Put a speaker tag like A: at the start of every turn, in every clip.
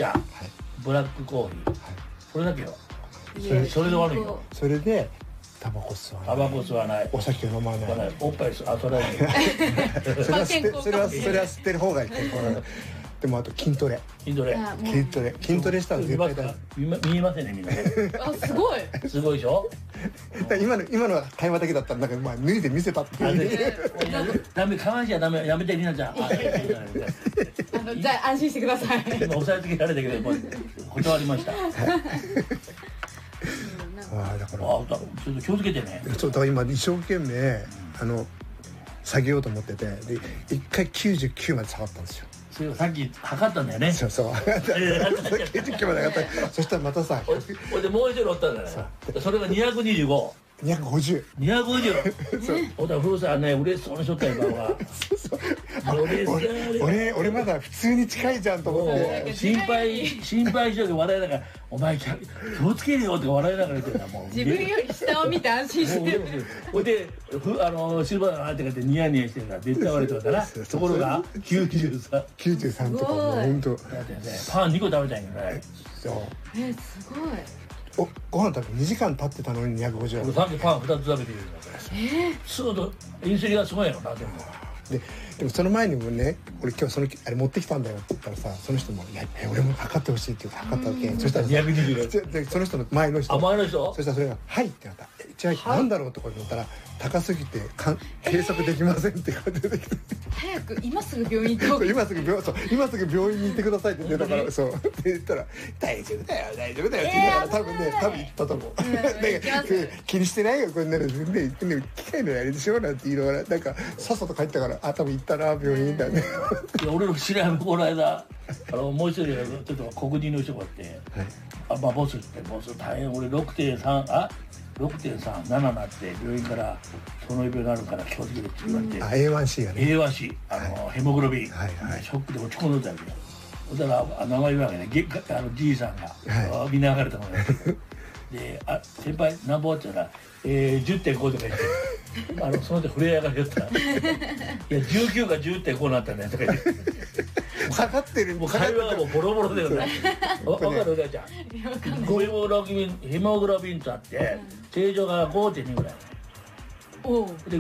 A: 茶、ブラックコーヒー、それだけよ。それで悪いよ。
B: それでタバコ吸わない、
A: タバコ吸わない、
B: お酒飲まない、
A: おっぱい吸わない。
B: それは吸ってる方がいい。でもあと筋トレしたら絶対だ。
A: 見えませんね、みんな。
C: あ、すごい
A: すごいでしょ。
B: 今のは会話だけだったらなんかまあ脱いで見せたっていう。
A: ダメ、かわいしはダメ、やめて、りなちゃん。
C: じゃあ安心してください。
A: 今押さえつけられたけど断りました。
B: だからち
A: ょっと気をつけてね。
B: そうだから今一生懸命下げようと思ってて、で一回99まで下がったんですよ。
A: それをさっき測ったんだよね。
B: そう99まで上がった。そしたらまたさ、
A: ほいでもう一人乗ったんだよ。それが225。
B: 250。
A: おだ古さね、嬉しそうにしとったよ、今は。
B: 俺まだ普通に近いじゃんと思って。
A: 心配しようけ笑いながら、お前気をつけるよって笑いながら言ってたもん。
C: 自分より下を見て安心してる。
A: ほいでシルバーが入ってかってニヤニヤしてるから絶対悪いと思ったな。ところが
B: 93とかもう本当。
A: パン2個食べたんやね。
C: すごい。
B: ご飯食べ2時間経ってたのに250円。
A: 俺さっきパン2つ食べてるんだから。すぐとインスリがすごいやろな。で
B: もその前にもね、俺今日あれ持ってきたんだよって言ったらさ、その人も「いや俺も測ってほしい」って言って測ったわけ。そしたら220円。その人の前の人そしたらそれが「はい」ってなった。違う、何だろうとか思ったら高すぎて計測できませんって出てきて、
C: 早く今すぐ病院行った方がいい。
B: 今すぐ病院に行ってくださいって言ってたから、そうって言ったら「大丈夫だよ大丈夫だよ」って言いながら多分言ったと思う。気にしてないよこんなの、機械のやりでしょなんて言いながら、なんかさっさと帰ったから、多分行ったな病院だね。
A: 俺の知り合いもこの間もう一人ちょっと黒人の人がいて、ボス大変、俺6.37なって病院からその病になるから気をつけてって言われて、
B: A1C がね、
A: A1C ヘモグロビン、ショックで落ち込んでたわけよ。そしたら名前言うわけね、じいさんがみんな流れたのね。で先輩なんぼって言ったら10.5とか言って、その人触れ上がりよったら「いや19が10.5になったね」とか言って。
B: 下がってる。
A: もう会話がもうボロボロだよね。わかる？うらちゃん。ヘモグロビンとあって正常が 5.2 ぐらい。で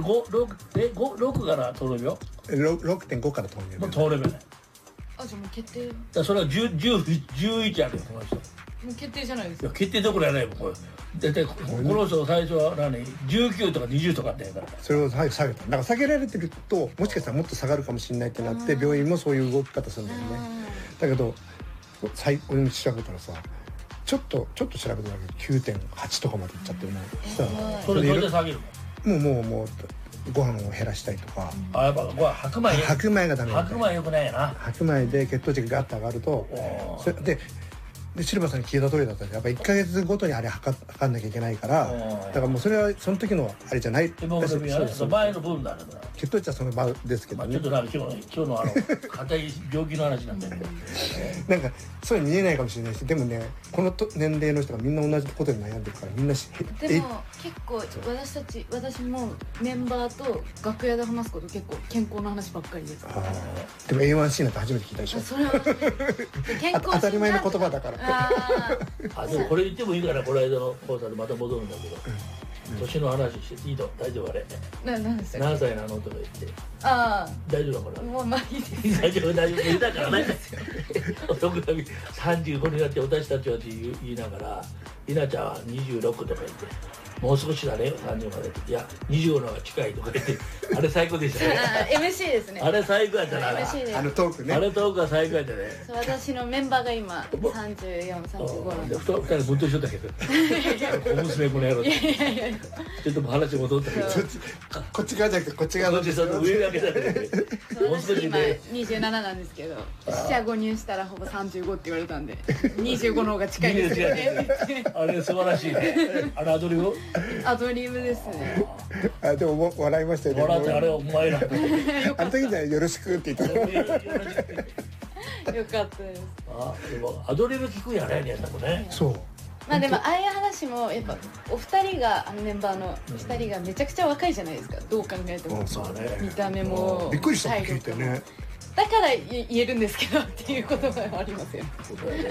A: 6から通るよ。
B: 6.5から通るよ。
A: もう通ればね。
C: じゃあもう決定。
A: それは11あるよこの人。
C: もう決定じゃないですか。
A: 決定どころやないもんこれ。だってこの人最初は19とか20とかってやから。
B: それを下げた。だから下げられてるともしかしたらもっと下がるかもしれないってなって、病院もそういう動き方するんだよね。だけど俺も調べたらさ、ちょっと調べただけで 9.8 とかまでいっちゃってるもん。
A: それで下げる
B: の？もうご飯を減らしたりとか。
A: やっぱご飯白米
B: がダメ。
A: 白米良くないやな。
B: 白米で血糖値がガッと上がると、でシルバーさんに聞いた通りだったらやっぱ1ヶ月ごとにあれ測んなきゃいけないから、だからもうそれはその時のあれじゃない。
A: 前の部分だね。
B: 血糖値はその場ですけどね。
A: ちょっと今日の硬い病気の話なんだけど
B: なんかそういうの見えないかもしれないし、でもねこの年齢の人がみんな同じことで悩んでるから、みんな
C: でも結構私もメンバーと楽屋で話すこと結構健康の話ばっかりです。
B: でも A1C なんて初めて聞いたでしょ。
C: それは健康
B: 当たり前の言葉だから。
A: でもこれ言ってもいいから、この間の講座でまた戻るんだけど、年の話していいの？大丈夫？あれ
C: 何ですか？
A: 何歳なのとか言って、大丈夫だから。
C: もうまあいいです。
A: 大丈夫だからね。35になって私たちはって言いながら、ひなちゃんは26とか言って、もう少しだね30まで。いや25の方が近いとか言って、あれ最高でしたね。
C: MC ですね。
A: あれ最高やったな。
B: トークね。
A: あれトークが最高やったね。
C: 私のメンバーが今34、35なんで。
A: 2人ぶっと一緒だけど。お娘この野郎。ちょっと話戻ったけど。
B: こっち側じゃなくてこっち側の。
A: 上だけだね。
C: 私今27なんですけど、四捨五入したらほぼ35って言われたんで、25の方が近いですよね。
A: あれ素晴らしいね。あれアドリブ？
C: アドリブですね。
B: でも笑いましたよね。
A: 笑ってあれお前ら。
B: あの時にはよろしくって言った。
C: よかったです。
A: でもアドリブ聞くんやね、皆さんもね。
B: そう。
C: まあでもああいう話もやっぱお二人がメンバーの2人がめちゃくちゃ若いじゃないですか。どう考えても見た目も
B: びっくりしたって聞いてね。
C: だから言えるんですけどっていうことがありますよね。